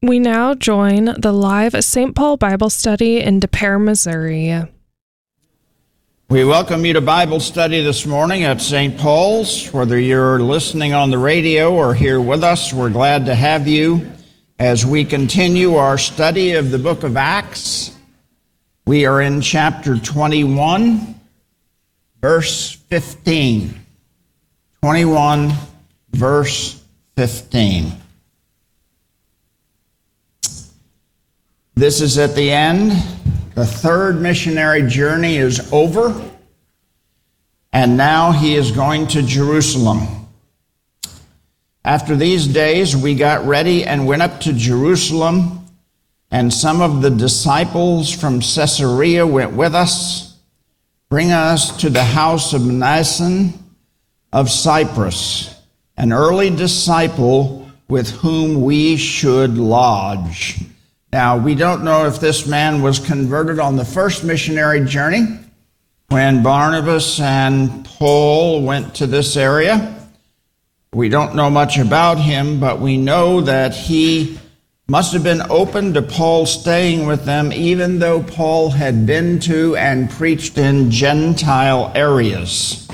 We now join the live St. Paul Bible study in Des Peres, Missouri. We welcome you to Bible study this morning at St. Paul's. Whether you're listening on the radio or here with us, we're glad to have you as we continue our study of the book of Acts. We are in chapter 21, verse 15. 21, verse 15. This is at the end. The third missionary journey is over, and now he is going to Jerusalem. After these days, we got ready and went up to Jerusalem, and some of the disciples from Caesarea went with us, bringing us to the house of Mnason of Cyprus, an early disciple with whom we should lodge. Now, we don't know if this man was converted on the first missionary journey when Barnabas and Paul went to this area. We don't know much about him, but we know that he must have been open to Paul staying with them, even though Paul had been to and preached in Gentile areas.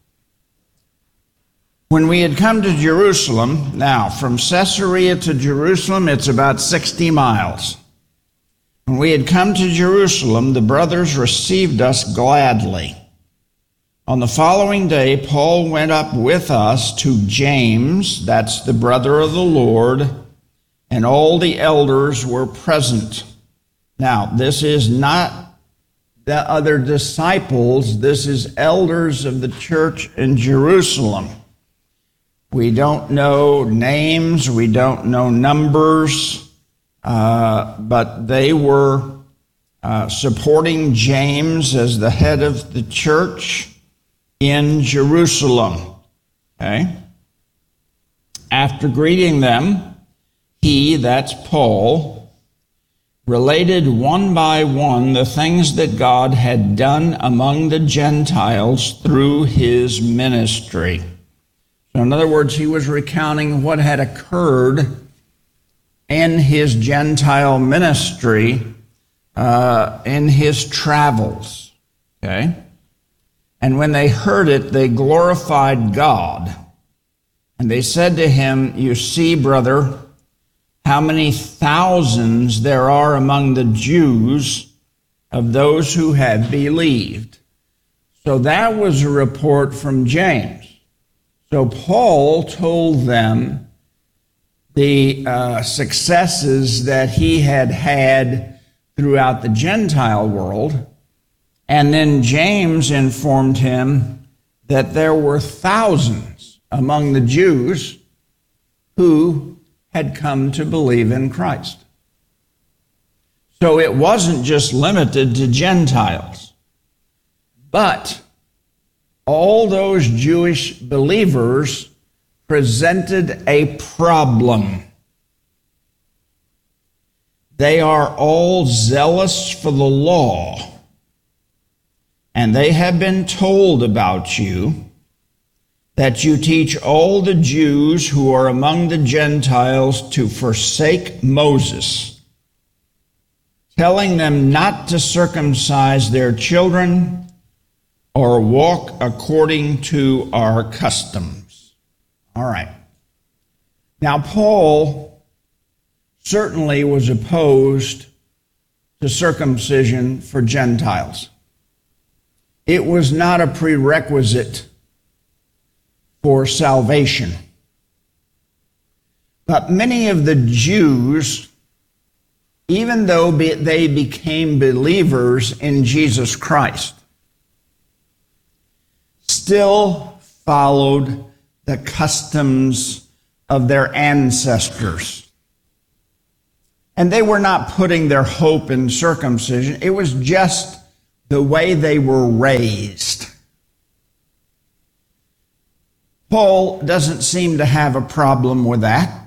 When we had come to Jerusalem, now from Caesarea to Jerusalem, it's about 60 miles. When we had come to Jerusalem, the brothers received us gladly. On the following day, Paul went up with us to James, that's the brother of the Lord, and all the elders were present. Now, this is not the other disciples, this is elders of the church in Jerusalem. We don't know names, we don't know numbers, but they were supporting James as the head of the church in Jerusalem. Okay? After greeting them, he, that's Paul, related one by one the things that God had done among the Gentiles through his ministry. So in other words, he was recounting what had occurred in his Gentile ministry, in his travels. Okay? And when they heard it, they glorified God. And they said to him, "You see, brother, how many thousands there are among the Jews of those who have believed." So that was a report from James. So Paul told them the successes that he had had throughout the Gentile world, and then James informed him that there were thousands among the Jews who had come to believe in Christ. So it wasn't just limited to Gentiles, but all those Jewish believers presented a problem. They are all zealous for the law, and they have been told about you that you teach all the Jews who are among the Gentiles to forsake Moses, telling them not to circumcise their children or walk according to our customs. All right. Now, Paul certainly was opposed to circumcision for Gentiles. It was not a prerequisite for salvation. But many of the Jews, even though they became believers in Jesus Christ, still followed the customs of their ancestors. And they were not putting their hope in circumcision. It was just the way they were raised. Paul doesn't seem to have a problem with that.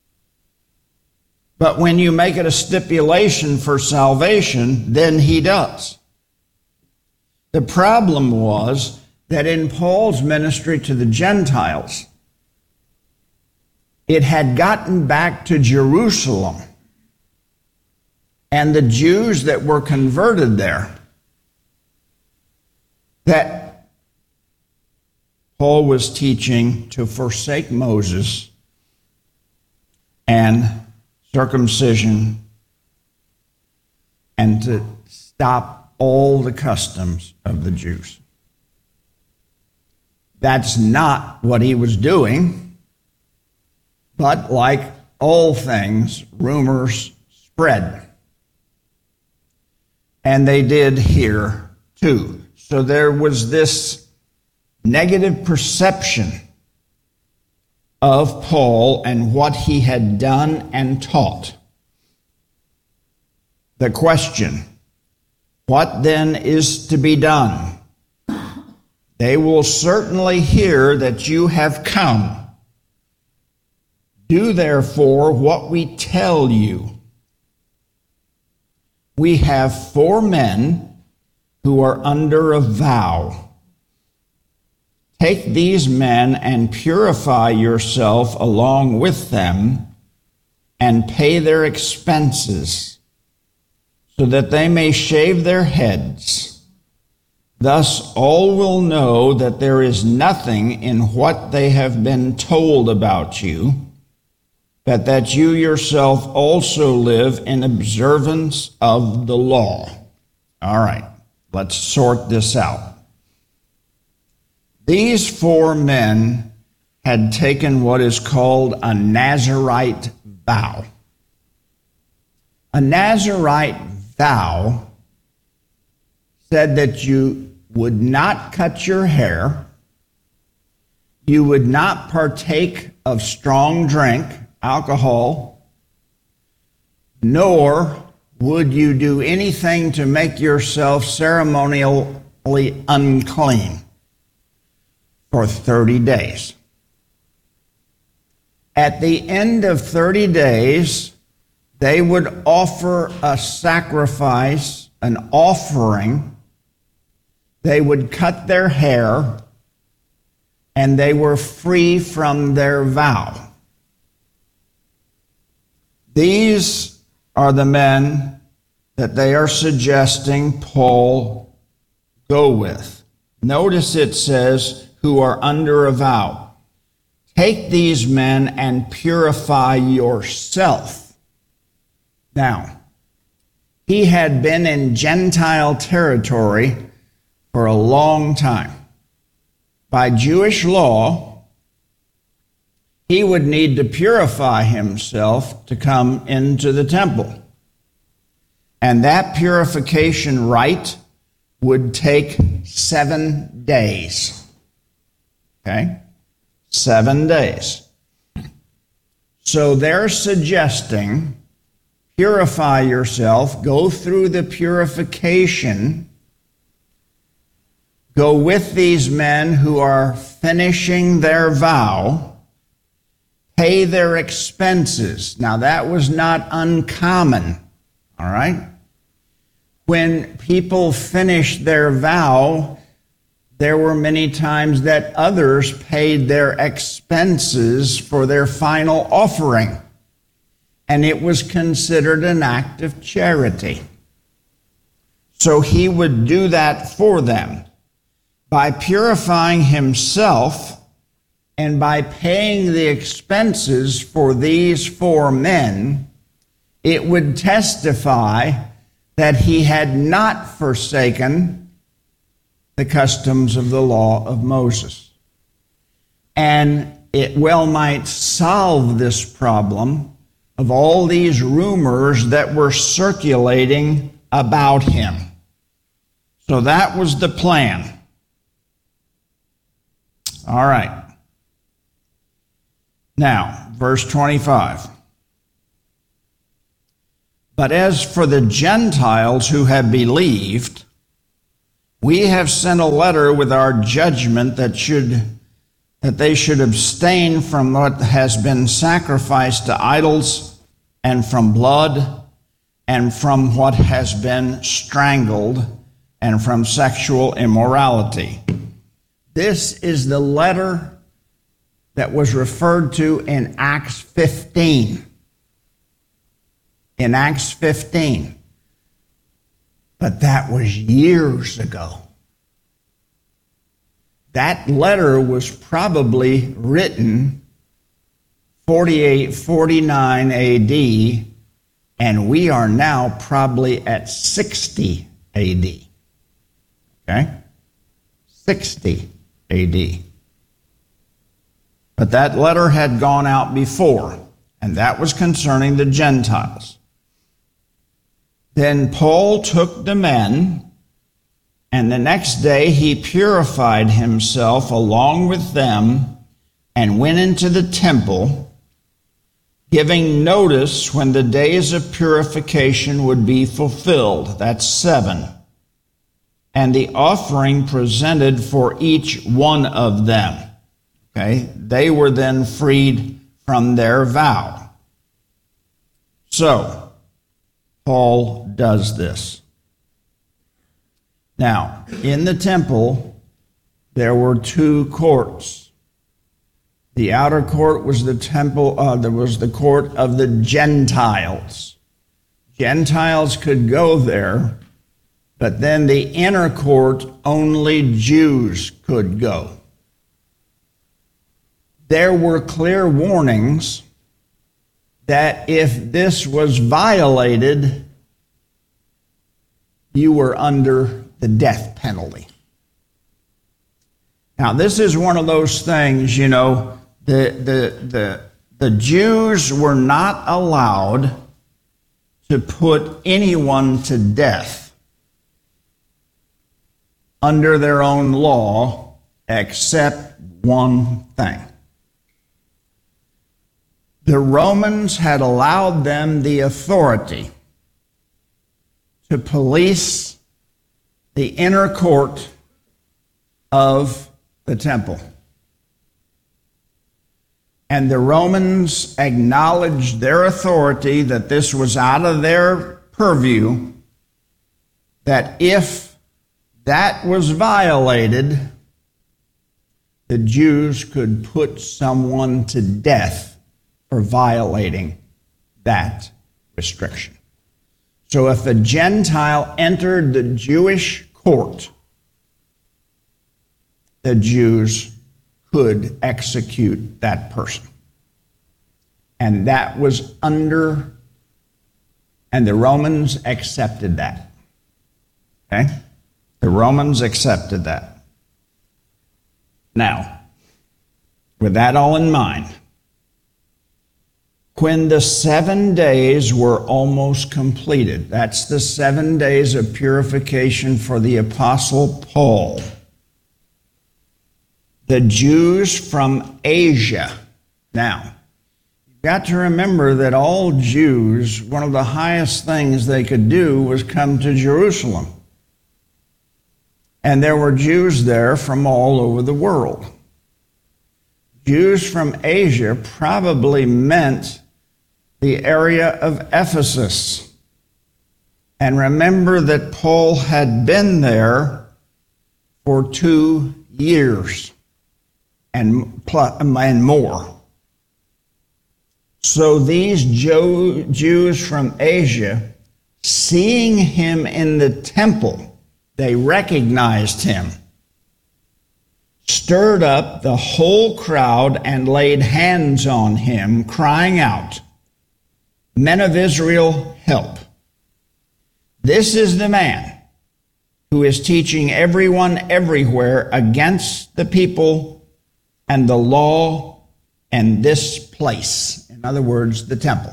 But when you make it a stipulation for salvation, then he does. The problem was that in Paul's ministry to the Gentiles, it had gotten back to Jerusalem, and the Jews that were converted there, that Paul was teaching to forsake Moses and circumcision and to stop all the customs of the Jews. That's not what he was doing, but like all things, rumors spread. And they did here too. So there was this negative perception of Paul and what he had done and taught. The question, what then is to be done? They will certainly hear that you have come. Do therefore what we tell you. We have 4 men who are under a vow. Take these men and purify yourself along with them and pay their expenses, so that they may shave their heads. Thus all will know that there is nothing in what they have been told about you, but that you yourself also live in observance of the law. All right, let's sort this out. These 4 men had taken what is called a Nazirite vow. A Nazirite vow said that you would not cut your hair, you would not partake of strong drink, alcohol, nor would you do anything to make yourself ceremonially unclean for 30 days. At the end of 30 days, they would offer a sacrifice, an offering. They would cut their hair, and they were free from their vow. These are the men that they are suggesting Paul go with. Notice it says, who are under a vow. Take these men and purify yourself. Now, he had been in Gentile territory for a long time. By Jewish law, he would need to purify himself to come into the temple. And that purification rite would take 7 days. Okay? 7 days. So they're suggesting purify yourself, go through the purification, go with these men who are finishing their vow, pay their expenses. Now that was not uncommon, all right? When people finished their vow, there were many times that others paid their expenses for their final offering, and it was considered an act of charity. So he would do that for them. By purifying himself and by paying the expenses for these 4 men, it would testify that he had not forsaken the customs of the law of Moses. And it well might solve this problem of all these rumors that were circulating about him. So that was the plan. All right. Now, verse 25. But as for the Gentiles who have believed, we have sent a letter with our judgment that they should abstain from what has been sacrificed to idols, and from blood, and from what has been strangled, and from sexual immorality. This is the letter that was referred to in Acts 15. In Acts 15. But that was years ago. That letter was probably written 48, 49 AD, and we are now probably at 60 AD. Okay? 60 AD. But that letter had gone out before, and that was concerning the Gentiles. Then Paul took the men, and the next day he purified himself along with them and went into the temple, giving notice when the days of purification would be fulfilled. That's 7. And the offering presented for each one of them. Okay, they were then freed from their vow. So, Paul does this. Now, in the temple, there were 2 courts. The outer court was the temple, there was the court of the Gentiles. Gentiles could go there, but then the inner court, only Jews could go. There were clear warnings that if this was violated, you were under the death penalty. Now, this is one of those things, you know, the Jews were not allowed to put anyone to death under their own law except one thing. The Romans had allowed them the authority to police the inner court of the temple. And the Romans acknowledged their authority, that this was out of their purview, that if that was violated, the Jews could put someone to death for violating that restriction. So if a Gentile entered the Jewish court, the Jews could execute that person. And that was and the Romans accepted that. Okay? The Romans accepted that. Now, with that all in mind, when the 7 days were almost completed, that's the 7 days of purification for the Apostle Paul, the Jews from Asia. Now, you've got to remember that all Jews, one of the highest things they could do was come to Jerusalem. And there were Jews there from all over the world. Jews from Asia probably meant the area of Ephesus. And remember that Paul had been there for 2 years and more. So these Jews from Asia, seeing him in the temple, they recognized him, stirred up the whole crowd and laid hands on him, crying out, "Men of Israel, help. This is the man who is teaching everyone everywhere against the people and the law and this place." In other words, the temple.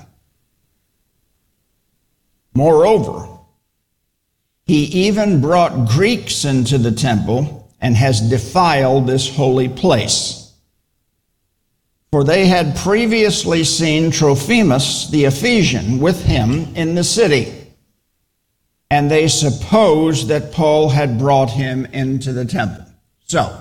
Moreover, he even brought Greeks into the temple and has defiled this holy place. For they had previously seen Trophimus the Ephesian with him in the city, and they supposed that Paul had brought him into the temple. So,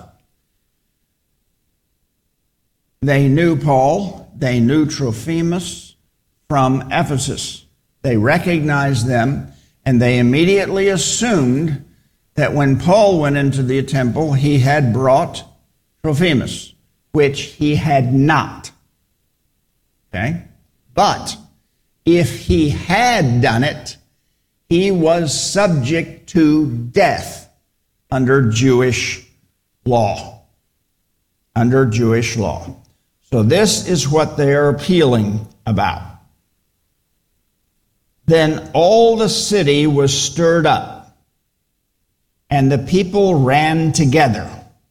they knew Paul, they knew Trophimus from Ephesus. They recognized them, and they immediately assumed that when Paul went into the temple, he had brought Trophimus, which he had not. Okay? But if he had done it, he was subject to death under Jewish law. Under Jewish law. So this is what they are appealing about. Then all the city was stirred up, and the people ran together.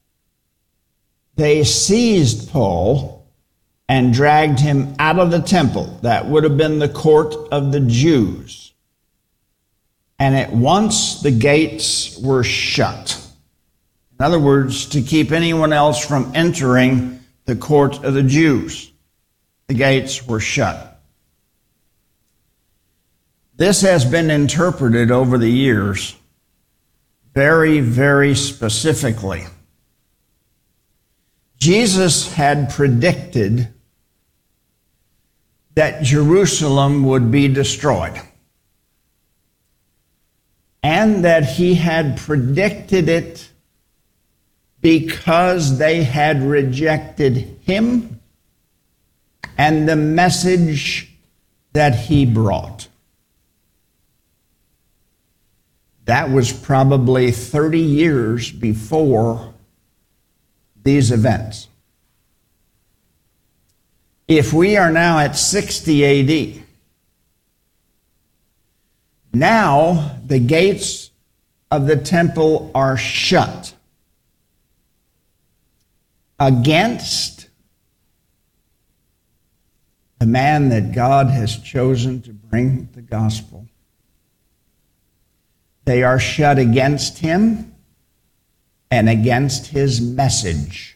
They seized Paul and dragged him out of the temple. That would have been the court of the Jews. And at once the gates were shut. In other words, to keep anyone else from entering the court of the Jews. The gates were shut. This has been interpreted over the years very, very specifically. Jesus had predicted that Jerusalem would be destroyed, and that he had predicted it because they had rejected him and the message that he brought. That was probably 30 years before these events. If we are now at 60 AD, now the gates of the temple are shut against the man that God has chosen to bring the gospel. They are shut against him and against his message.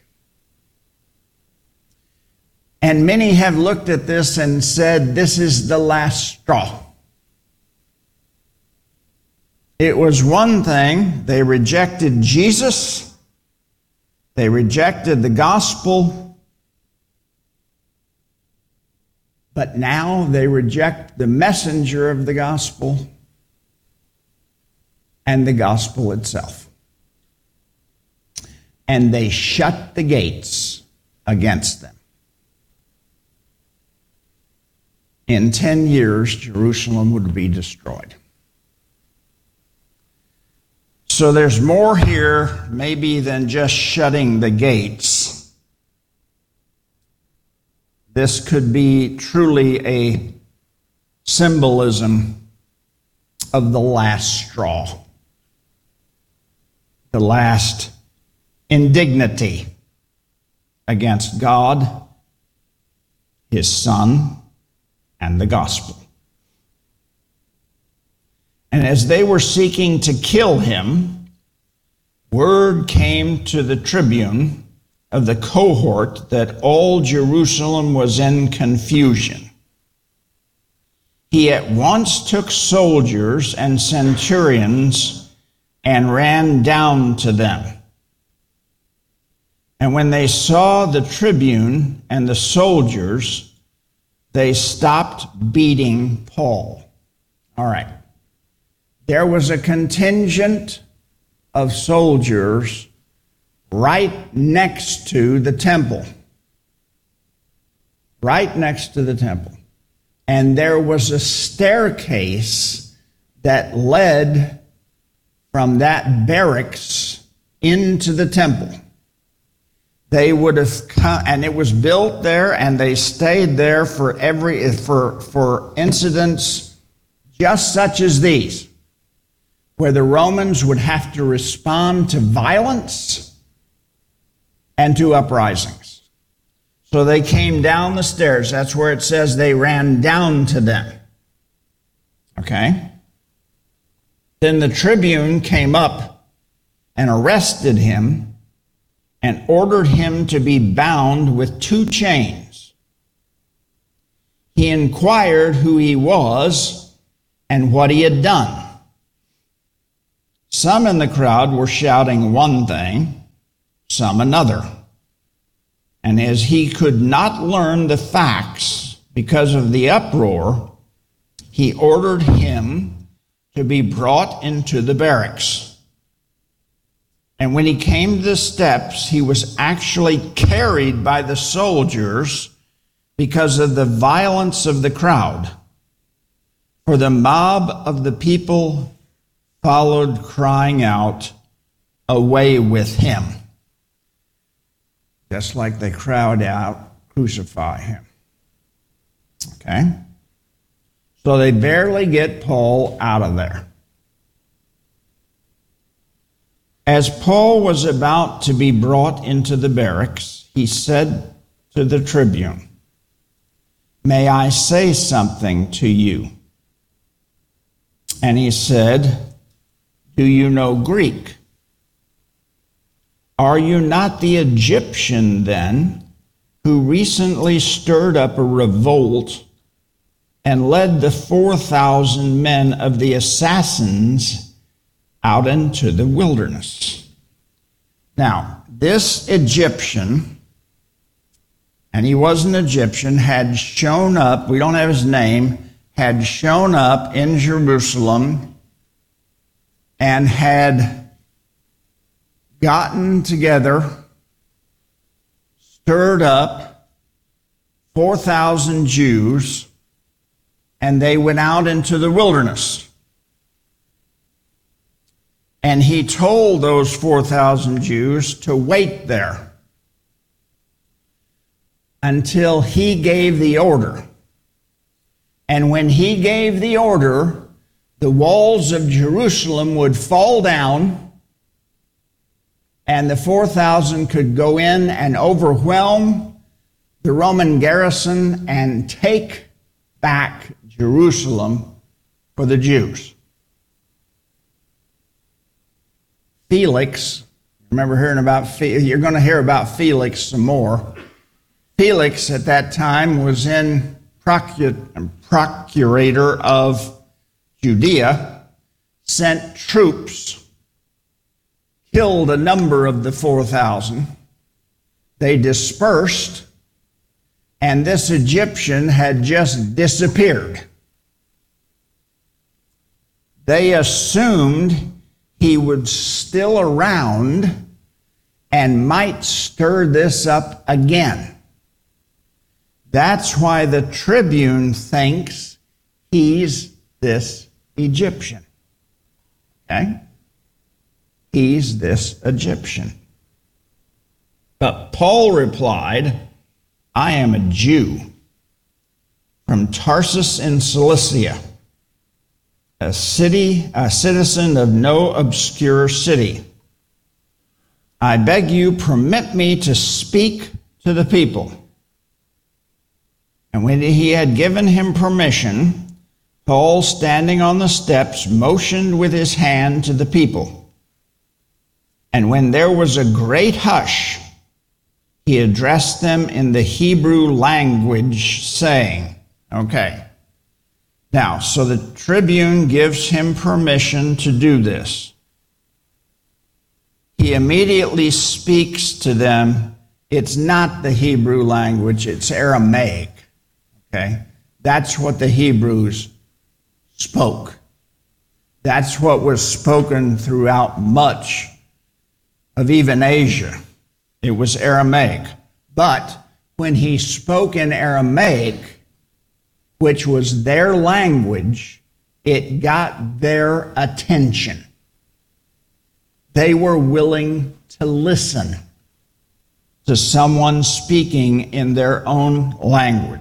And many have looked at this and said, this is the last straw. It was one thing, they rejected Jesus, they rejected the gospel, but now they reject the messenger of the gospel and the gospel itself. And they shut the gates against them. In 10 years, Jerusalem would be destroyed. So there's more here, maybe, than just shutting the gates. This could be truly a symbolism of the last straw, the last indignity against God, his Son, and the gospel. And as they were seeking to kill him, word came to the tribune of the cohort that all Jerusalem was in confusion. He at once took soldiers and centurions and ran down to them. And when they saw the tribune and the soldiers, they stopped beating Paul. All right. There was a contingent of soldiers right next to the temple. Right next to the temple. And there was a staircase that led from that barracks into the temple. They would have come, and it was built there, and they stayed there for incidents just such as these, where the Romans would have to respond to violence and to uprisings. So they came down the stairs. That's where it says they ran down to them. Okay? Then the tribune came up and arrested him and ordered him to be bound with 2 chains. He inquired who he was and what he had done. Some in the crowd were shouting one thing, some another. And as he could not learn the facts because of the uproar, he ordered him to be brought into the barracks. And when he came to the steps, he was actually carried by the soldiers because of the violence of the crowd. For the mob of the people followed, crying out, "Away with him." Just like they crowd out, "Crucify him." Okay? So they barely get Paul out of there. As Paul was about to be brought into the barracks, he said to the tribune, "May I say something to you?" And he said, "Do you know Greek? Are you not the Egyptian then, who recently stirred up a revolt and led the 4,000 men of the assassins out into the wilderness?" Now, this Egyptian, and he was an Egyptian, had shown up, we don't have his name, had shown up in Jerusalem and had gotten together, stirred up 4,000 Jews, and they went out into the wilderness. And he told those 4,000 Jews to wait there until he gave the order. And when he gave the order, the walls of Jerusalem would fall down, and the 4,000 could go in and overwhelm the Roman garrison and take back Jerusalem for the Jews. Felix, remember hearing about, you're going to hear about Felix some more. Felix at that time was in procurator of Judea, sent troops, killed a number of the 4,000. They dispersed, and this Egyptian had just disappeared. They assumed he was still around and might stir this up again. That's why the tribune thinks he's this Egyptian. Okay? He's this Egyptian. But Paul replied, "I am a Jew from Tarsus in Cilicia, a citizen of no obscure city. I beg you, permit me to speak to the people." And when he had given him permission, Paul, standing on the steps, motioned with his hand to the people. And when there was a great hush, he addressed them in the Hebrew language, saying, okay. Now, so the tribune gives him permission to do this. He immediately speaks to them. It's not the Hebrew language, it's Aramaic. Okay? That's what the Hebrews spoke. That's what was spoken throughout much of even Asia. It was Aramaic. But when he spoke in Aramaic, which was their language, it got their attention. They were willing to listen to someone speaking in their own language.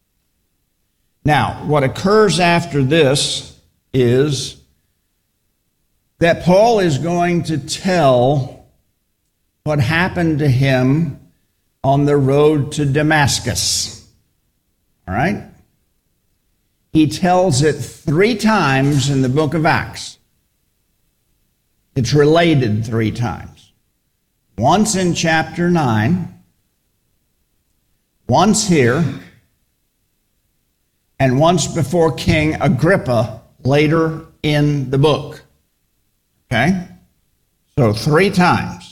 Now, what occurs after this is that Paul is going to tell what happened to him on the road to Damascus. All right? He tells it 3 times in the book of Acts. It's related 3 times. Once in chapter 9, once here, and once before King Agrippa later in the book. Okay? So 3 times.